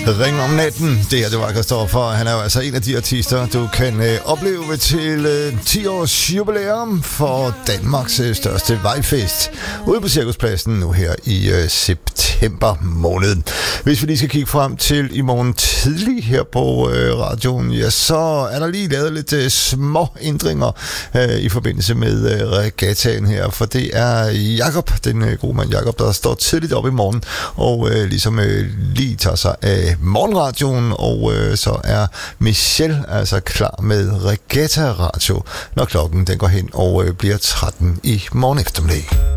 Ring om natten. Det her, det var Christoffer. Han er jo altså en af de artister, du kan opleve til 10 års jubilæum for Danmarks største vejfest ude på Cirkuspladsen nu her i september måned. Hvis vi lige skal kigge frem til i morgen tidlig her på radioen, ja, så er der lige lavet lidt små ændringer i forbindelse med regattaen her, for det er Jakob, den gode mand Jakob, der står tidligt op i morgen og ligesom lige tager sig af morgenradioen, og så er Michelle altså klar med Regatta Radio, når klokken den går hen og bliver 13 i morgen eftermiddag.